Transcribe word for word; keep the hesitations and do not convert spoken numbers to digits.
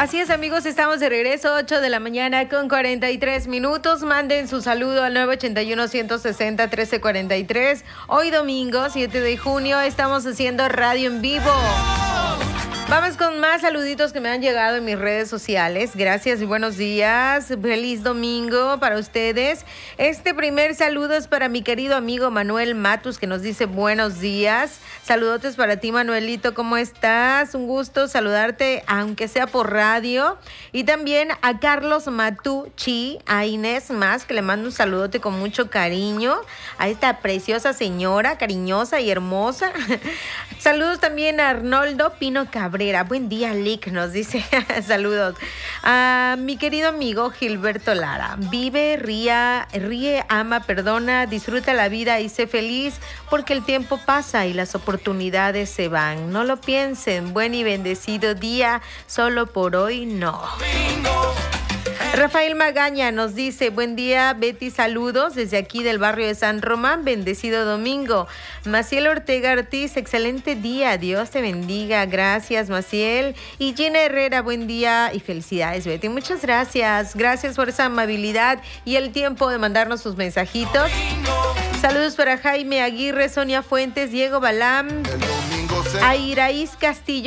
Así es, amigos, estamos de regreso, ocho de la mañana con cuarenta y tres minutos. Manden su saludo al nueve ochenta y uno, ciento sesenta, trece cuarenta y tres. Hoy domingo, siete de junio, estamos haciendo radio en vivo. Vamos con más saluditos que me han llegado en mis redes sociales. Gracias y buenos días. Feliz domingo para ustedes. Este primer saludo es para mi querido amigo Manuel Matus, que nos dice buenos días. Saludotes para ti, Manuelito. ¿Cómo estás? Un gusto saludarte, aunque sea por radio. Y también a Carlos Matucci, a Inés Más, que le mando un saludote con mucho cariño. A esta preciosa señora, cariñosa y hermosa. Saludos también a Arnoldo Pino Cabrera. Buen día, Lick, nos dice. Saludos. A mi querido amigo Gilberto Lara. Vive, ría, ríe, ama, perdona, disfruta la vida y sé feliz porque el tiempo pasa y las oportunidades se van. No lo piensen. Buen y bendecido día. Solo por hoy no. Rafael Magaña nos dice, buen día, Betty, saludos desde aquí del barrio de San Román, bendecido domingo. Maciel Ortega Ortiz, excelente día, Dios te bendiga, gracias, Maciel. Y Gina Herrera, buen día y felicidades, Betty, muchas gracias, gracias por esa amabilidad y el tiempo de mandarnos sus mensajitos. Saludos para Jaime Aguirre, Sonia Fuentes, Diego Balam, Airaíz Castillo.